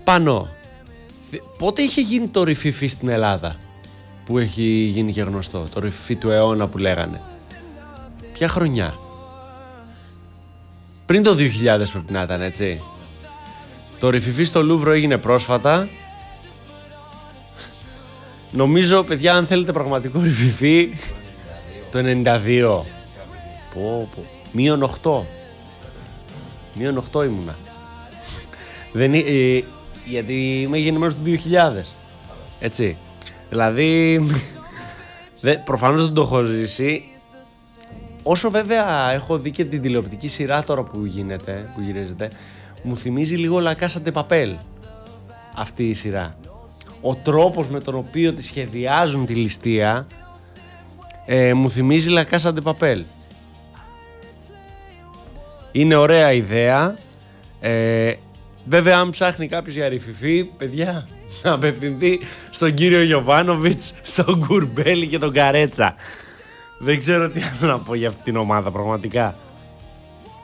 Πάνω. Πότε είχε γίνει το ριφιφί στην Ελλάδα που έχει γίνει και γνωστό? Το ριφιφί του αιώνα που λέγανε. Ποια χρονιά? Πριν το 2000 πρέπει να ήταν, έτσι. Το ριφιφί στο Λούβρο έγινε πρόσφατα. Νομίζω, παιδιά, αν θέλετε πραγματικό ριφιφί, το 92. Μείον 8. Μείον 8 ήμουνα. Γιατί είμαι γεννημένος του 2000. Έτσι. Δηλαδή, προφανώς δεν το έχω ζήσει. Όσο βέβαια έχω δει και την τηλεοπτική σειρά τώρα που γυρίζεται, μου θυμίζει λίγο La Casa de Papel αυτή η σειρά. Ο τρόπος με τον οποίο τη σχεδιάζουν τη ληστεία μου θυμίζει La Casa de Papel. Είναι ωραία ιδέα. Βέβαια, αν ψάχνει κάποιος για ριφιφί, παιδιά, να απευθυνθεί στον κύριο Γιοβάνοβιτς, στον Κουρμπέλη και τον Καρέτσα. Δεν ξέρω τι άλλο να πω για αυτή την ομάδα, πραγματικά.